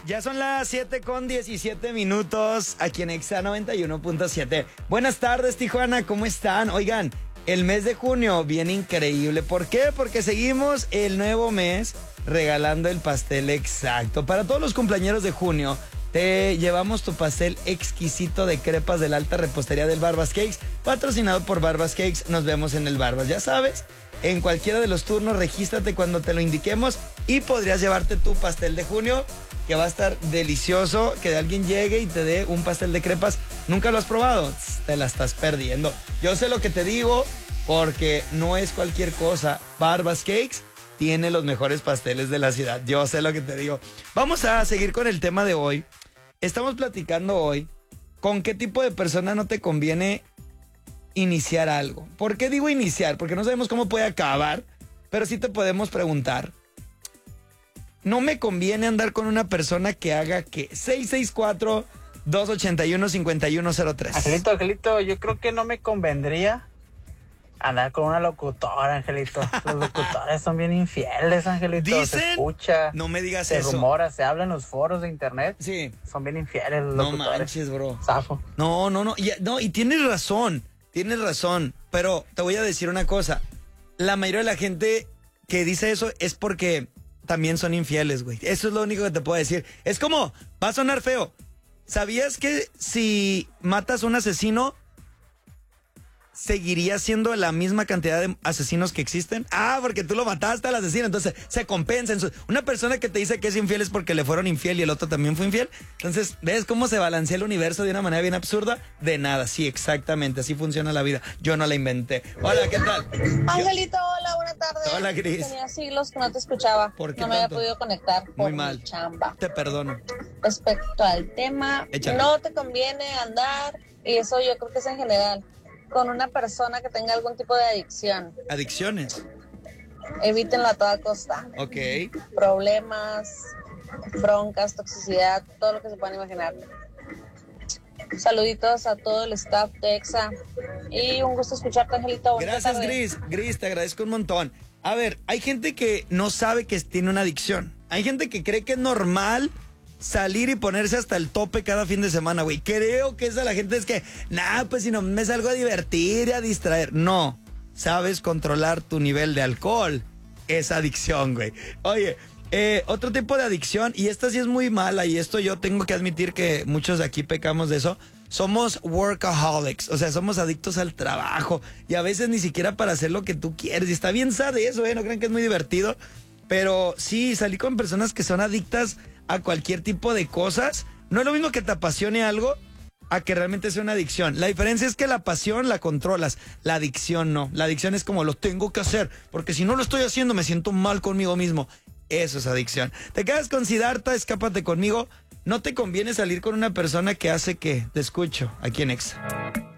Ya son las 7:17 aquí en Exa 91.7. Buenas tardes, Tijuana, ¿cómo están? Oigan, el mes de junio viene increíble. ¿Por qué? Porque seguimos el nuevo mes regalando el pastel exacto. Para todos los cumpleañeros de junio, te llevamos tu pastel exquisito de crepas de la alta repostería del Barbas Cakes, patrocinado por Barbas Cakes. Nos vemos en el Barbas, ya sabes. En cualquiera de los turnos, regístrate cuando te lo indiquemos y podrías llevarte tu pastel de junio, que va a estar delicioso. Que alguien llegue y te dé un pastel de crepas. ¿Nunca lo has probado? Te la estás perdiendo. Yo sé lo que te digo, porque no es cualquier cosa. Barbas Cakes tiene los mejores pasteles de la ciudad. Yo sé lo que te digo. Vamos a seguir con el tema de hoy. Estamos platicando hoy con qué tipo de persona no te conviene iniciar algo. ¿Por qué digo iniciar? Porque no sabemos cómo puede acabar, pero sí te podemos preguntar. No me conviene andar con una persona que haga que 664-281-5103. Angelito, yo creo que no me convendría andar con una locutora, Angelito. Los locutores son bien infieles, Angelito. ¿Dicen? Se escucha. No me digas se eso. Se rumora, se habla en los foros de internet. Sí. Son bien infieles los No locutores. manches, bro. Zafo. No. Y tienes razón. Pero te voy a decir una cosa. La mayoría de la gente que dice eso es porque también son infieles, güey. Eso es lo único que te puedo decir. Es como, va a sonar feo. ¿Sabías que si matas a un asesino, seguiría siendo la misma cantidad de asesinos que existen? Ah, porque tú lo mataste al asesino, entonces se compensa. Una persona que te dice que es infiel es porque le fueron infiel y el otro también fue infiel. Entonces, ¿ves cómo se balancea el universo de una manera bien absurda? De nada, sí, exactamente, así funciona la vida. Yo no la inventé. Hola, ¿qué tal? Angelito, hola, buenas tardes. Hola, Gris. Tenía siglos que no te escuchaba. ¿Por qué no me había tanto? podido conectar por Muy mal. mi chamba. Te perdono. Respecto al tema, Échale. no te conviene andar, y eso yo creo que es en general, con una persona que tenga algún tipo de adicción. Adicciones. Evítenlo a toda costa. Ok. Problemas, broncas, toxicidad, todo lo que se puedan imaginar. Saluditos a todo el staff de EXA y un gusto escucharte, Angelito. Bonita Gracias, tarde. Gris, te agradezco un montón. A ver, hay gente que no sabe que tiene una adicción. Hay gente que cree que es normal salir y ponerse hasta el tope cada fin de semana, güey. Creo que esa la gente es que, pues si no me salgo a divertir y a distraer. No, sabes controlar tu nivel de alcohol. Es adicción, güey. Oye, otro tipo de adicción, y esta sí es muy mala, y esto yo tengo que admitir que muchos de aquí pecamos de eso. Somos workaholics, o sea, somos adictos al trabajo, y a veces ni siquiera para hacer lo que tú quieres. Y está bien sad eso, no crean que es muy divertido. Pero sí, salí con personas que son adictas a cualquier tipo de cosas. No es lo mismo que te apasione algo a que realmente sea una adicción. La diferencia es que la pasión la controlas, la adicción no. La adicción es como lo tengo que hacer, porque si no lo estoy haciendo me siento mal conmigo mismo. Eso es adicción. Te quedas con Siddhartha, escápate conmigo. No te conviene salir con una persona que hace que te escucho aquí en Exa.